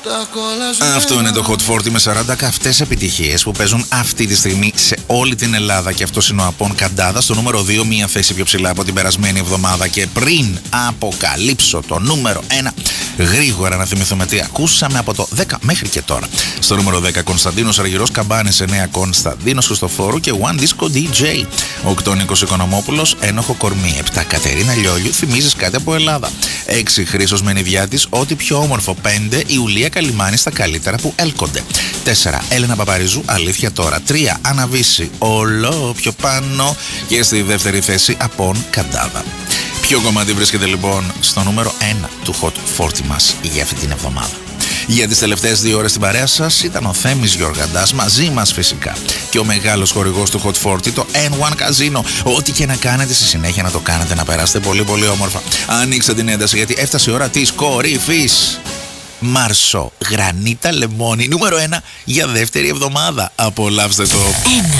Αυτό είναι το Hot 40 με 40 καυτές επιτυχίες που παίζουν αυτή τη στιγμή σε όλη την Ελλάδα. Και αυτό είναι ο Απών Καντάδα στο νούμερο 2, μία θέση πιο ψηλά από την περασμένη εβδομάδα. Και πριν αποκαλύψω το νούμερο 1, γρήγορα να θυμηθούμε τι ακούσαμε από το 10 μέχρι και τώρα. Στο νούμερο 10, Κωνσταντίνος Αργυρός Καμπάνης, 9, Κωνσταντίνος Χριστοφόρου και One Disco DJ. 8, Νίκος Οικονομόπουλος, Ένοχο Κορμί. 7, Κατερίνα Λιόλιου, Θυμίζεις κάτι από Ελλάδα. 6, Χρήστος Μενιδιάτης, Ό,τι πιο όμορφο. 5, Ιουλία Καλιμάνη, Στα καλύτερα που έλκονται. 4, Έλενα Παπαρίζου, Αλήθεια τώρα. 3, Αναβίση, Όλο πιο πάνω. Και στη δεύτερη θέση, Απών Καντάδα. Ποιο κομμάτι βρίσκεται λοιπόν στο νούμερο 1 του Hot 40 μας για αυτή την εβδομάδα? Για τις τελευταίες 2 ώρες στην παρέα σας ήταν ο Θέμης Γιοργαντάς, μαζί μας φυσικά και ο μεγάλος χορηγός του Hot 40, το N1 Casino. Ό,τι και να κάνετε στη συνέχεια να το κάνετε να περάσετε πολύ πολύ όμορφα. Ανοίξτε την ένταση γιατί έφτασε η ώρα της κορυφής. Μαρσό, γρανίτα, λεμόνι, νούμερο 1 για δεύτερη εβδομάδα. Απολαύστε το.